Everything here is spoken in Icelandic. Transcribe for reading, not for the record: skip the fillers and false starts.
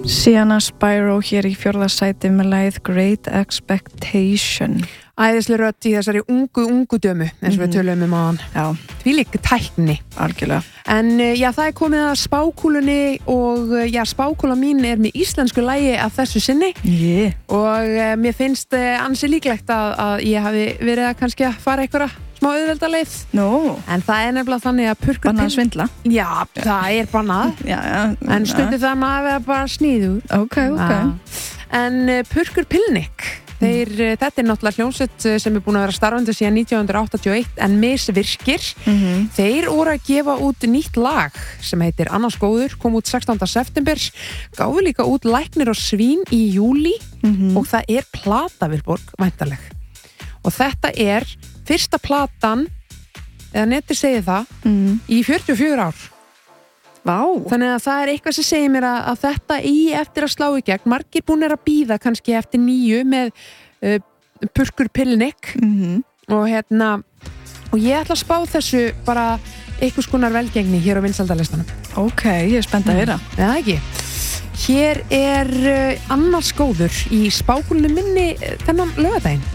Sienna Spyro hér í 4. sæti með lagið Great Expectation. Æðislega rödd í þessari ungu dömu eins og við tölum áðan. Já. Þvílík tækni. Algjörlega. En já, það komið að spákúlunni og já, spákúla mín með íslensku lagi af þessu sinni. Og mér finnst ansi líklegt að ég hafi verið að kannski að fara einhverja smá auðveldaleið. En það nefnilega þannig að purkur bannað að svindla. Já, það bannað. En stundum það maður að bara sníðu. Ok. En Purkur Pilnik, þetta náttúrulega hljómsveit sem búin að vera starfandi síðan 1981 en misvirkir. Þeir voru að gefa út nýtt lag sem heitir Annars góður, kom út 16. september, gáfu líka út Læknir og svín í júlí og það plata Vilborg væntanleg. Og þetta fyrsta platan, eða netið segir það, í 44 ár. Vá. Þannig að það eitthvað sem segir mér að þetta eftir að slá í gegn. Margir búnir að bíða kannski eftir 9 með Purkur Pilnik og og ég ætla að spá þessu bara einhvers konar velgengni hér á vinsældalistanum. Ok, ég spennt að heyra. Já, ekki. Hér Annars góður í spákúlunni minni þennan laugardaginn.